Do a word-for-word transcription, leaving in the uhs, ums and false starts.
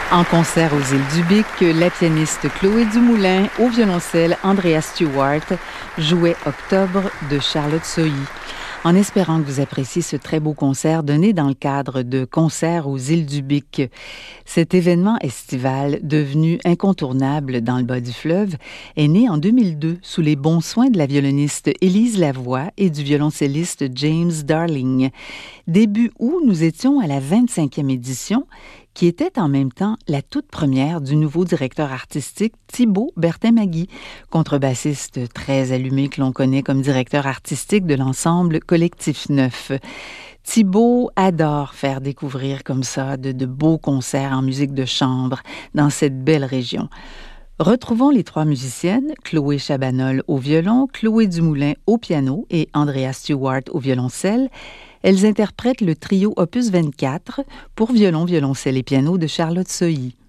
En concert aux Îles du Bic, la pianiste Chloé Dumoulin, au violoncelle Andrea Stewart, jouait Octobre de Charlotte Sohi. En espérant que vous appréciez ce très beau concert donné dans le cadre de Concerts aux Îles du Bic. Cet événement estival, devenu incontournable dans le bas du fleuve, est né en deux mille deux sous les bons soins de la violoniste Élise Lavoie et du violoncelliste James Darling. Début août, nous étions à la vingt-cinquième édition, qui était en même temps la toute première du nouveau directeur artistique Thibaut Bertin-Magui, contrebassiste très allumé que l'on connaît comme directeur artistique de l'ensemble Collectif Neuf. Thibaut adore faire découvrir comme ça de, de beaux concerts en musique de chambre dans cette belle région. Retrouvons les trois musiciennes, Chloé Chabanol au violon, Chloé Dumoulin au piano et Andrea Stewart au violoncelle. Elles interprètent le trio opus vingt-quatre pour violon, violoncelle et piano de Charlotte Sohi.